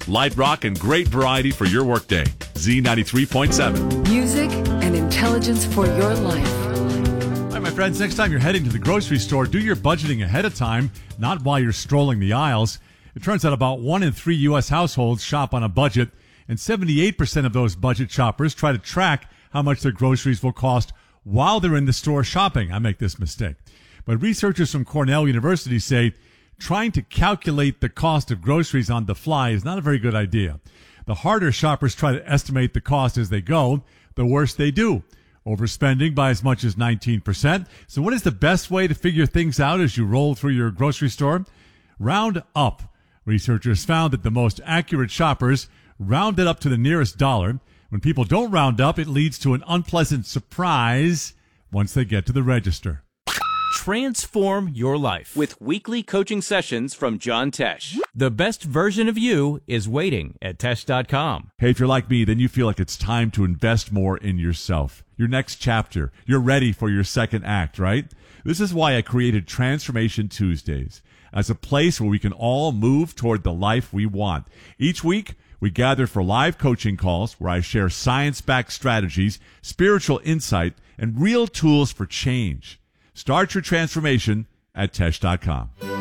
Light rock and great variety for your workday. Z93.7. Music and intelligence for your life. All right, my friends, next time you're heading to the grocery store, do your budgeting ahead of time, not while you're strolling the aisles. It turns out about 1 in 3 U.S. households shop on a budget, and 78% of those budget shoppers try to track how much their groceries will cost while they're in the store shopping. I make this mistake. But researchers from Cornell University say trying to calculate the cost of groceries on the fly is not a very good idea. The harder shoppers try to estimate the cost as they go, the worse they do, overspending by as much as 19%. So what is the best way to figure things out as you roll through your grocery store? Round up. Researchers found that the most accurate shoppers rounded up to the nearest dollar. When people don't round up, it leads to an unpleasant surprise once they get to the register. Transform your life with weekly coaching sessions from John Tesh. The best version of you is waiting at Tesh.com. Hey, if you're like me, then you feel like it's time to invest more in yourself. Your next chapter. You're ready for your second act, right? This is why I created Transformation Tuesdays as a place where we can all move toward the life we want. Each week, we gather for live coaching calls where I share science-backed strategies, spiritual insight, and real tools for change. Start your transformation at Tesh.com.